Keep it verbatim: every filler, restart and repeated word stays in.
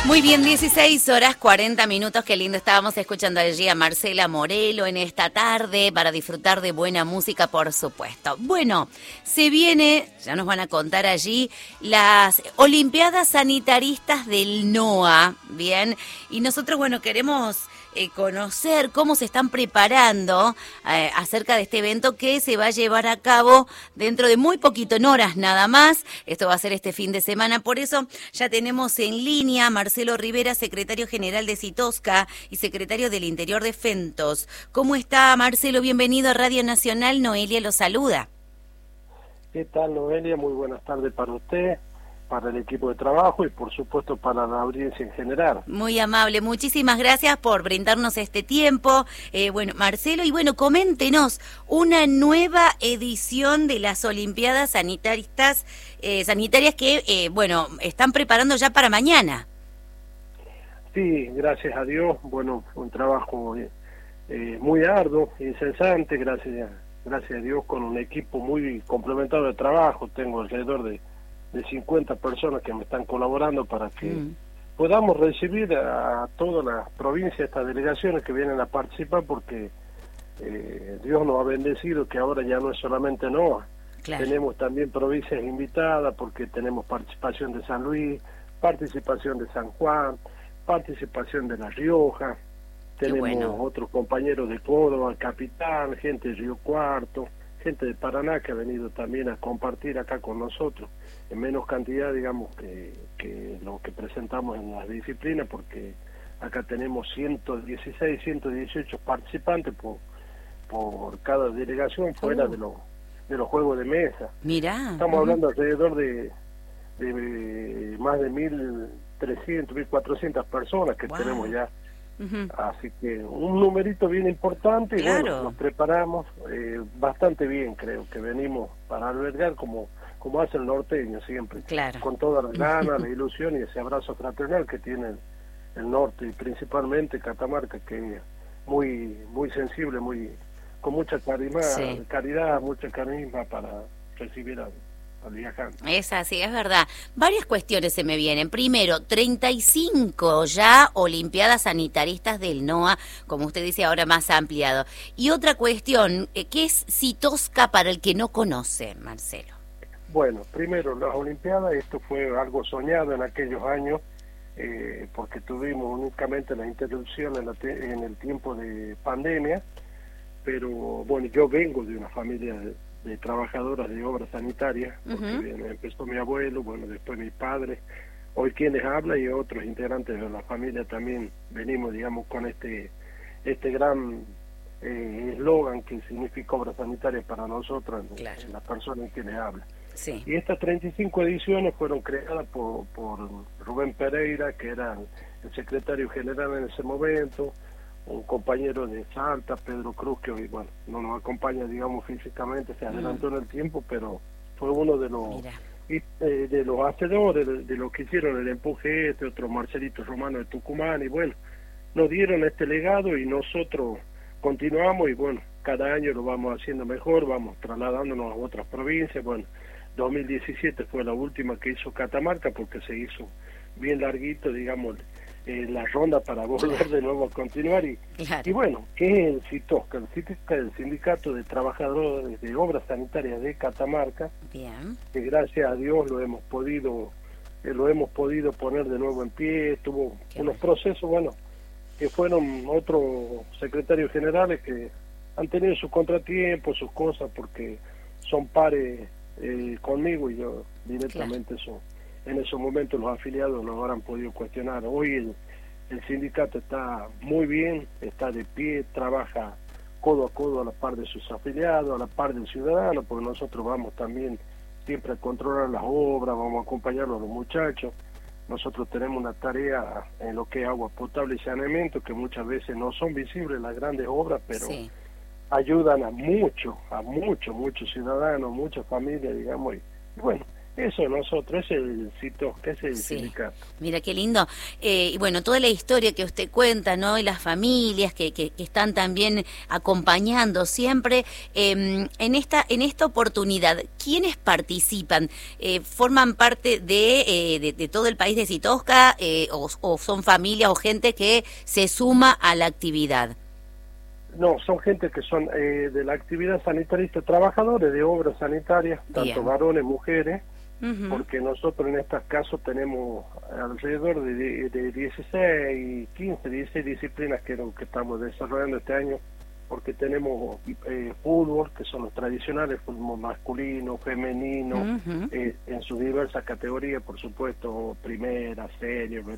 Muy bien, dieciséis horas cuarenta minutos, qué lindo. Estábamos escuchando allí a Marcela Morelo en esta tarde para disfrutar de buena música, por supuesto. Bueno, se viene, ya nos van a contar allí, las Olimpiadas Sanitaristas del NOA, ¿bien? Y nosotros, bueno, queremos eh, conocer cómo se están preparando eh, acerca de este evento que se va a llevar a cabo dentro de muy poquito, en horas nada más. Esto va a ser este fin de semana, por eso ya tenemos en línea a Marcelo Rivera, secretario general de Citosca y secretario del Interior de Fentos. ¿Cómo está, Marcelo? Bienvenido a Radio Nacional. Noelia lo saluda. ¿Qué tal, Noelia? Muy buenas tardes para usted, para el equipo de trabajo y por supuesto para la audiencia en general. Muy amable, muchísimas gracias por brindarnos este tiempo. Eh, bueno, Marcelo, y bueno, coméntenos, una nueva edición de las Olimpiadas Sanitaristas, eh, Sanitarias que, eh, bueno, están preparando ya para mañana. Sí, gracias a Dios, bueno, un trabajo eh, eh, muy arduo, incesante, gracias, gracias a Dios, con un equipo muy complementado de trabajo. Tengo alrededor de de cincuenta personas que me están colaborando para que mm. podamos recibir a todas las provincias, estas delegaciones que vienen a participar, porque eh, Dios nos ha bendecido que ahora ya no es solamente NOA, claro. Tenemos también provincias invitadas, porque tenemos participación de San Luis, participación de San Juan, participación de La Rioja, Qué tenemos bueno. otros compañeros de Córdoba, Capital, gente de Río Cuarto, gente de Paraná que ha venido también a compartir acá con nosotros, en menos cantidad, digamos, que, que lo que presentamos en las disciplinas, porque acá tenemos ciento dieciséis, ciento dieciocho participantes por, por cada delegación fuera uh. de, los, de los juegos de mesa. Mirá. Estamos uh-huh. hablando alrededor de, de más de mil trescientas, mil cuatrocientas personas que wow. tenemos ya. Uh-huh. Así que un numerito bien importante, claro. Y bueno, nos preparamos eh, bastante bien, creo que venimos para albergar como como hace el norteño siempre, claro. Con toda la gana, la ilusión y ese abrazo fraternal que tiene el, el norte, y principalmente Catamarca, que es muy muy sensible, muy con mucha carisma, sí. caridad, mucha carisma para recibir a al viajante. Es así, es verdad. Varias cuestiones se me vienen. Primero, treinta y cinco ya Olimpiadas Sanitaristas del NOA, como usted dice, ahora más ampliado. Y otra cuestión, ¿qué es Citosca para el que no conoce, Marcelo? Bueno, primero, las Olimpiadas, esto fue algo soñado en aquellos años, eh, porque tuvimos únicamente la interrupción en, la te en el tiempo de pandemia, pero bueno, yo vengo de una familia de, de trabajadoras de obras sanitarias, porque uh-huh. bien, empezó mi abuelo, bueno, después mi padre, hoy quienes hablan y otros integrantes de la familia también venimos, digamos, con este este gran eslogan eh, que significa obras sanitarias para nosotros, claro. en, en las personas en quienes hablan. Sí. Y estas treinta y cinco ediciones fueron creadas por, por Rubén Pereira, que era el secretario general en ese momento, un compañero de Salta, Pedro Cruz, que hoy, bueno, no nos acompaña, digamos, físicamente, se adelantó mm. en el tiempo, pero fue uno de los y, eh, de los hacedores, de, de los que hicieron el empuje este, otro Marcelito Romano de Tucumán, y bueno, nos dieron este legado y nosotros continuamos, y bueno, cada año lo vamos haciendo mejor, vamos trasladándonos a otras provincias. Bueno, dos mil diecisiete fue la última que hizo Catamarca, porque se hizo bien larguito, digamos, eh, la ronda para volver claro. de nuevo a continuar. Y, claro. y bueno, ¿qué es el Citosca? El Citosca es el Sindicato de Trabajadores de Obras Sanitarias de Catamarca, bien. que gracias a Dios lo hemos podido eh, lo hemos podido poner de nuevo en pie. Tuvo Qué unos bueno. procesos, bueno, que fueron otros secretarios generales que han tenido sus contratiempos, sus cosas, porque son pares eh, conmigo, y yo directamente claro. eso, en esos momentos los afiliados lo habrán podido cuestionar. Hoy el, el sindicato está muy bien, está de pie, trabaja codo a codo a la par de sus afiliados, a la par del ciudadano, porque nosotros vamos también siempre a controlar las obras, vamos a acompañarlos a los muchachos. Nosotros tenemos una tarea en lo que es agua potable y saneamiento, que muchas veces no son visibles las grandes obras, pero sí. ayudan a muchos, a muchos, muchos ciudadanos, muchas familias, digamos, y bueno, Eso nosotros, es el sitio, es el Sí. sindicato. Mira qué lindo. Eh, y bueno, toda la historia que usted cuenta, ¿no? Y las familias que, que, que están también acompañando siempre. Eh, en esta en esta oportunidad, ¿quiénes participan? Eh, ¿Forman parte de, eh, de, de todo el país de Sitosca eh, o, o son familias o gente que se suma a la actividad? No, son gente que son eh, de la actividad sanitarista, trabajadores de obras sanitarias, tanto Bien. varones, mujeres, Uh-huh. porque nosotros en estos casos tenemos alrededor de, de dieciséis, quince, dieciséis disciplinas que, que estamos desarrollando este año, porque tenemos eh, fútbol, que son los tradicionales, fútbol masculino, femenino, Uh-huh. eh, en sus diversas categorías, por supuesto, primera, senior,